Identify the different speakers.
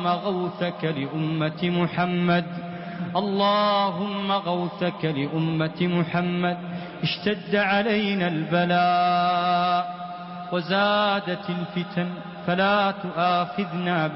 Speaker 1: اللهم غوثك لأمة محمد، اللهم غوثك لأمة محمد. اشتد علينا البلاء وزادت الفتن فلا تؤاخذنا